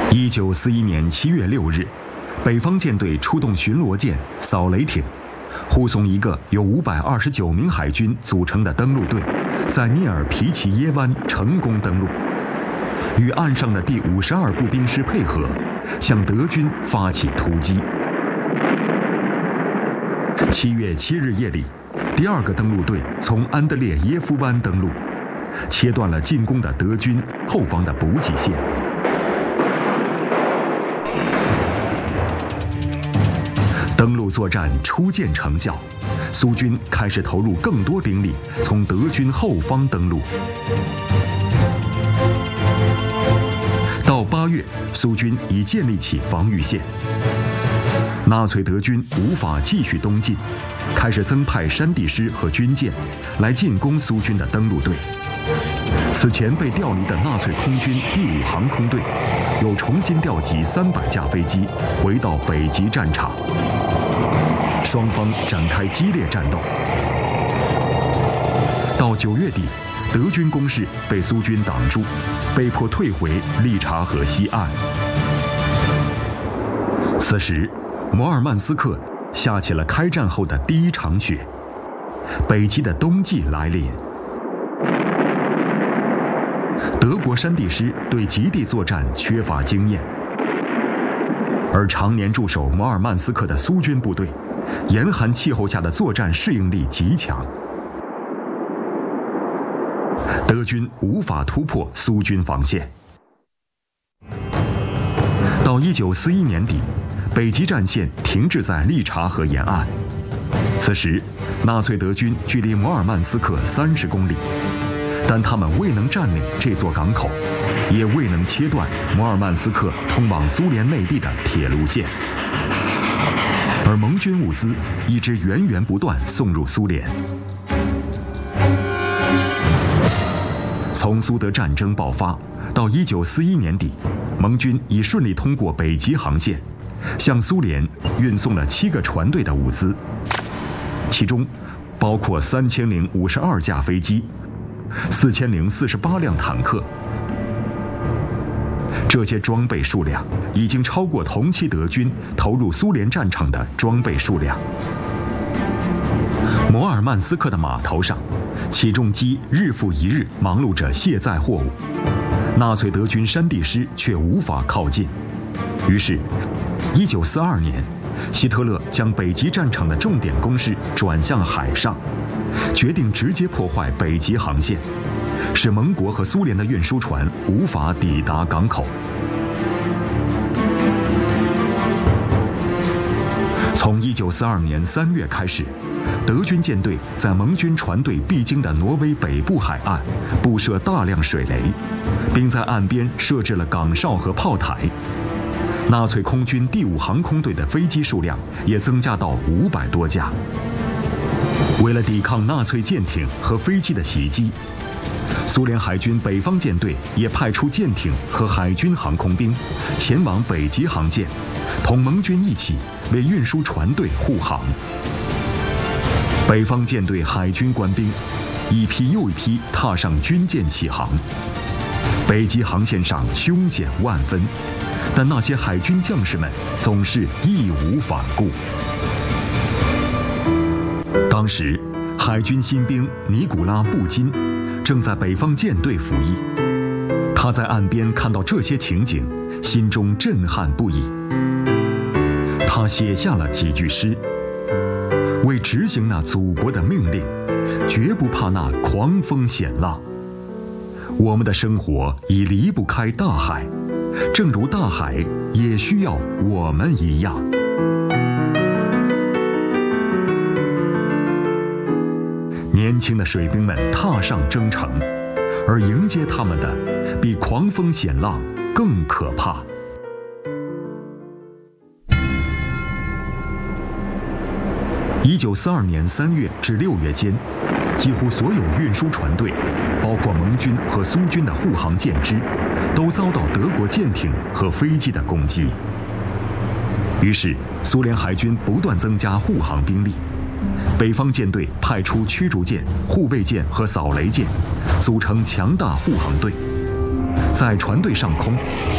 1941年7月6日，北方舰队出动巡逻舰、扫雷艇，护送一个由529名海军组成的登陆队，在涅尔皮奇耶湾成功登陆，与岸上的第52步兵师配合，向德军发起突击。7月7日夜里，第2个登陆队从安德烈耶夫湾登陆，切断了进攻的德军后方的补给线。登陆作战初见成效，苏军开始投入更多兵力从德军后方登陆。到8月，苏军已建立起防御线，纳粹德军无法继续东进，开始增派山地师和军舰来进攻苏军的登陆队。此前被调离的纳粹空军第5航空队又重新调集300架飞机回到北极战场，双方展开激烈战斗。到9月底，德军攻势被苏军挡住，被迫退回利察河西岸。此时，摩尔曼斯克下起了开战后的第1场雪，北极的冬季来临。德国山地师对极地作战缺乏经验，而常年驻守摩尔曼斯克的苏军部队，严寒气候下的作战适应力极强，德军无法突破苏军防线。到1941年底，北极战线停滞在利察河沿岸。此时，纳粹德军距离摩尔曼斯克30公里，但他们未能占领这座港口，也未能切断摩尔曼斯克通往苏联内地的铁路线，而盟军物资一直源源不断送入苏联。从苏德战争爆发到1941年底，盟军已顺利通过北极航线，向苏联运送了7个船队的物资，其中包括3052架飞机、4048辆坦克。这些装备数量已经超过同期德军投入苏联战场的装备数量。摩尔曼斯克的码头上，起重机日复一日忙碌着卸载货物，纳粹德军山地师却无法靠近。于是1942年，希特勒将北极战场的重点攻势转向海上，决定直接破坏北极航线，使盟国和苏联的运输船无法抵达港口。从1942年3月开始，德军舰队在盟军船队必经的挪威北部海岸布设大量水雷，并在岸边设置了岗哨和炮台。纳粹空军第5航空队的飞机数量也增加到500多架。为了抵抗纳粹舰艇和飞机的袭击，苏联海军北方舰队也派出舰艇和海军航空兵前往北极航线，同盟军一起为运输船队护航。北方舰队海军官兵一批又一批踏上军舰起航，北极航线上凶险万分，但那些海军将士们总是义无反顾。当时，海军新兵尼古拉·布金正在北方舰队服役，他在岸边看到这些情景，心中震撼不已。他写下了几句诗：为执行那祖国的命令，绝不怕那狂风险浪。我们的生活已离不开大海，正如大海也需要我们一样。年轻的水兵们踏上征程，而迎接他们的比狂风险浪更可怕。1942年3月至6月间，几乎所有运输船队，包括盟军和苏军的护航舰只，都遭到德国舰艇和飞机的攻击。于是，苏联海军不断增加护航兵力，北方舰队派出驱逐舰、护卫舰和扫雷舰，组成强大护航队。在船队上空，